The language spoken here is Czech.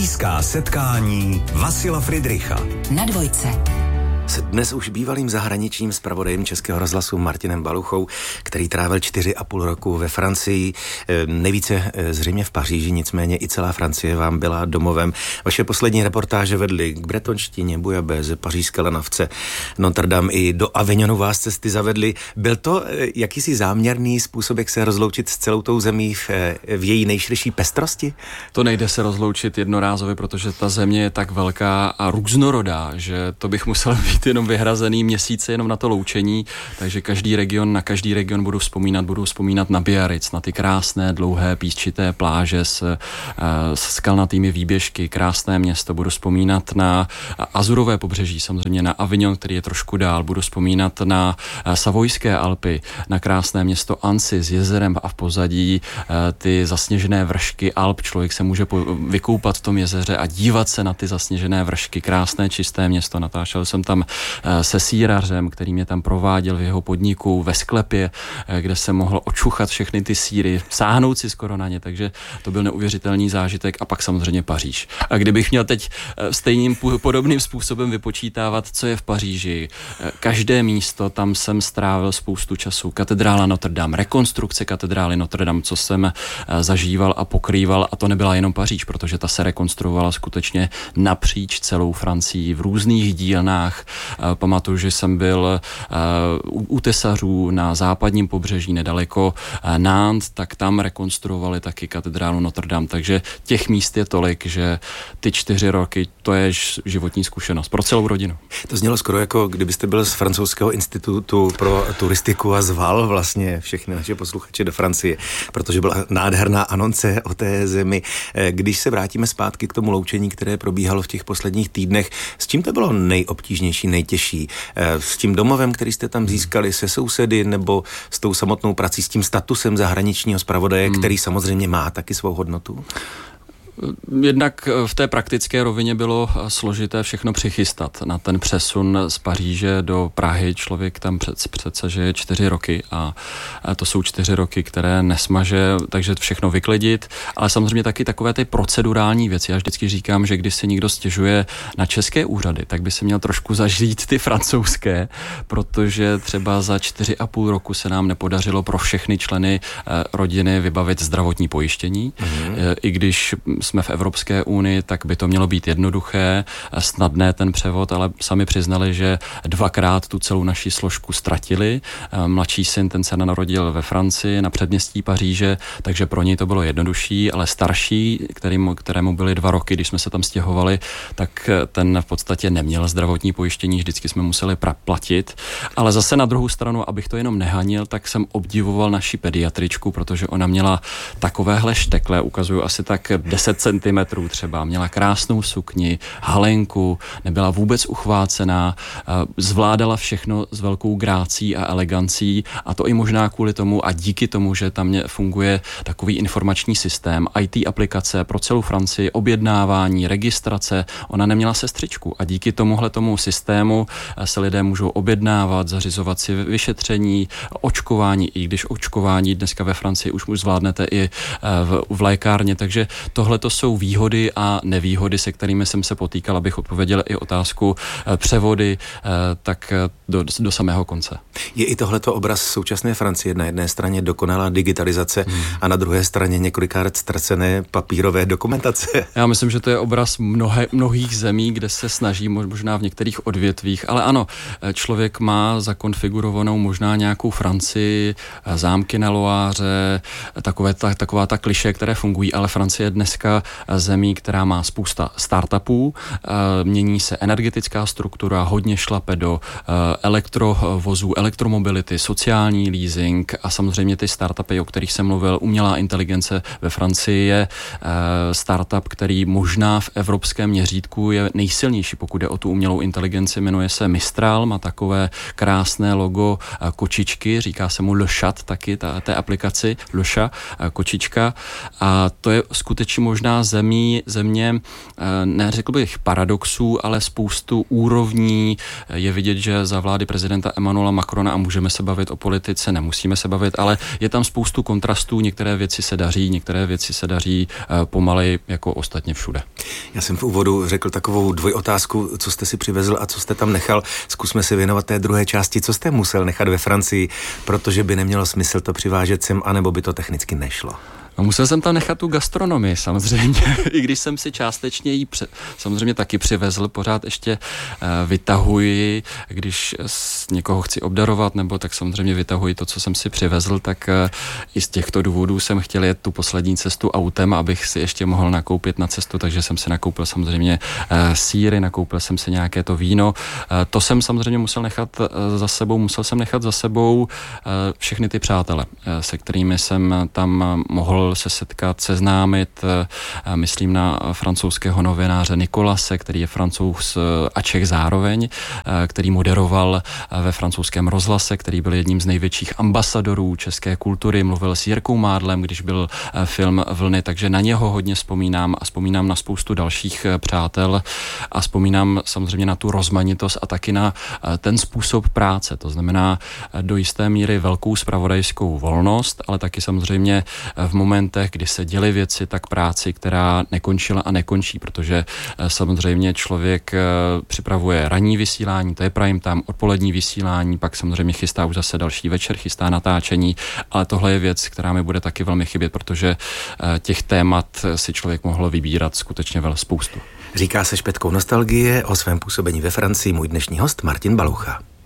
Blízká setkání Vasila Fridricha na Dvojce. S dnes už bývalým zahraničním zpravodajem Českého rozhlasu Martinem Baluchou, který trávil 4,5 roku ve Francii, nejvíce zřejmě v Paříži, nicméně i celá Francie vám byla domovem. Vaše poslední reportáže vedly k bretonštině, Bouillabaisse, pařížské lanovce, Notre Dame i do Avignonu vás cesty zavedly. Byl to jakýsi záměrný způsob, jak se rozloučit s celou tou zemí v její nejširší pestrosti? To nejde se rozloučit jednorázově, protože ta země je tak velká a různorodá, že to bych musel být jenom vyhrazený měsíce jenom na to loučení, takže na každý region budu vzpomínat na Biarritz, na ty krásné, dlouhé, písčité pláže s skalnatými výběžky, krásné město, budu vzpomínat na Azurové pobřeží, samozřejmě na Avignon, který je trošku dál, budu vzpomínat na Savojské Alpy, na krásné město Annecy s jezerem a v pozadí ty zasněžené vršky Alp, člověk se může vykoupat v tom jezeře a dívat se na ty zasněžené vršky, krásné, čisté město, natáčel jsem tam se sýrařem, který mě tam prováděl v jeho podniku ve sklepě, kde jsem mohl očuchat všechny ty sýry, sáhnout si skoro na ně, takže to byl neuvěřitelný zážitek a pak samozřejmě Paříž. A kdybych měl teď stejným podobným způsobem vypočítávat, co je v Paříži, každé místo, tam jsem strávil spoustu času. Katedrála Notre Dame, rekonstrukce katedrály Notre Dame, co jsem zažíval a pokrýval, a to nebyla jenom Paříž, protože ta se rekonstruovala skutečně napříč celou Francii v různých dílnách. Pamatuju, že jsem byl u Tesařů na západním pobřeží nedaleko Nantes, tak tam rekonstruovali taky katedrálu Notre Dame, takže těch míst je tolik, že ty 4 roky, to je životní zkušenost pro celou rodinu. To znělo skoro jako kdybyste byl z francouzského institutu pro turistiku a zval vlastně všechny naše posluchače do Francie, protože byla nádherná anonce o té zemi. Když se vrátíme zpátky k tomu loučení, které probíhalo v těch posledních týdnech, s čím to bylo nejobtížnější, nejtěžší? S tím domovem, který jste tam získali, se sousedy, nebo s tou samotnou prací, s tím statusem zahraničního zpravodaje, který samozřejmě má taky svou hodnotu? Jednak v té praktické rovině bylo složité všechno přichystat na ten přesun z Paříže do Prahy. Člověk tam přece žije 4 roky a to jsou 4 roky, které nesmaže, takže všechno vyklidit, ale samozřejmě taky takové ty procedurální věci. Já vždycky říkám, že když se někdo stěžuje na české úřady, tak by se měl trošku zažít ty francouzské, protože třeba za 4,5 roku se nám nepodařilo pro všechny členy rodiny vybavit zdravotní pojištění. I když jsme v Evropské unii, tak by to mělo být jednoduché, snadné ten převod, ale sami přiznali, že 2krát tu celou naši složku ztratili. Mladší syn, ten se narodil ve Francii na předměstí Paříže, takže pro něj to bylo jednodušší, ale starší, kterému byly 2 roky, když jsme se tam stěhovali, tak ten v podstatě neměl zdravotní pojištění, vždycky jsme museli platit. Ale zase na druhou stranu, abych to jenom nehanil, tak jsem obdivoval naši pediatričku, protože ona měla takovéhle štekle, ukazuju asi tak 10 centimetrů třeba, měla krásnou sukni, halenku, nebyla vůbec uchvácená, zvládala všechno s velkou grácí a elegancí, a to i možná kvůli tomu a díky tomu, že tam funguje takový informační systém, IT aplikace pro celou Francii, objednávání, registrace, ona neměla sestřičku a díky tomu systému se lidé můžou objednávat, zařizovat si vyšetření, očkování, i když očkování dneska ve Francii už zvládnete i v lékárně, takže tohle to jsou výhody a nevýhody, se kterými jsem se potýkal, abych odpověděl i otázku převody, tak do samého konce. Je i tohleto obraz současné Francie, na jedné straně dokonalá digitalizace a na druhé straně několikrát ztracené papírové dokumentace? Já myslím, že to je obraz mnohých zemí, kde se snaží možná v některých odvětvích, ale ano, člověk má zakonfigurovanou možná nějakou Francii, zámky na Loáře, taková ta klišé, které fungují, ale Francie je dneska zemí, která má spousta startupů, mění se energetická struktura, hodně šlape do elektrovozů, elektromobility, sociální leasing a samozřejmě ty startupy, o kterých jsem mluvil, umělá inteligence ve Francii je startup, který možná v evropském měřítku je nejsilnější, pokud jde o tu umělou inteligenci, jmenuje se Mistral, má takové krásné logo kočičky, říká se mu Le Chat taky, té aplikaci Le Chat, kočička, a to je skutečně možná země, neřekl bych paradoxů, ale spoustu úrovní. Je vidět, že za vlády prezidenta Emmanuela Macrona, a můžeme se bavit o politice, nemusíme se bavit, ale je tam spoustu kontrastů, některé věci se daří pomaleji jako ostatně všude. Já jsem v úvodu řekl takovou dvojotázku, co jste si přivezl a co jste tam nechal. Zkusme si věnovat té druhé části, co jste musel nechat ve Francii, protože by nemělo smysl to přivážet sem, anebo by to technicky nešlo. No, musel jsem tam nechat tu gastronomii samozřejmě, i když jsem si částečně ji samozřejmě taky přivezl, pořád ještě vytahuji, když někoho chci obdarovat, nebo tak samozřejmě vytahuji to, co jsem si přivezl, tak i z těchto důvodů jsem chtěl jet tu poslední cestu autem, abych si ještě mohl nakoupit na cestu, takže jsem si nakoupil samozřejmě sýry, nakoupil jsem si nějaké to víno. To jsem samozřejmě musel jsem nechat za sebou všechny ty přátele, se kterými jsem tam mohl se setkat, seznámit, myslím na francouzského novináře Nikolase, který je Francouz a Čech zároveň, který moderoval ve francouzském rozhlase, který byl jedním z největších ambasadorů české kultury, mluvil s Jirkou Mádlem, když byl film Vlny, takže na něho hodně vzpomínám a vzpomínám na spoustu dalších přátel a vzpomínám samozřejmě na tu rozmanitost a taky na ten způsob práce, to znamená do jisté míry velkou zpravodajskou volnost, ale taky samozřejmě v momentech, kdy se děly věci, tak práci, která nekončila a nekončí, protože samozřejmě člověk připravuje ranní vysílání, to je prime time, odpolední vysílání, pak samozřejmě chystá už zase další večer, chystá natáčení, ale tohle je věc, která mi bude taky velmi chybět, protože těch témat si člověk mohl vybírat skutečně spoustu. Říká se špetkou nostalgie o svém působení ve Francii můj dnešní host Martin Balucha.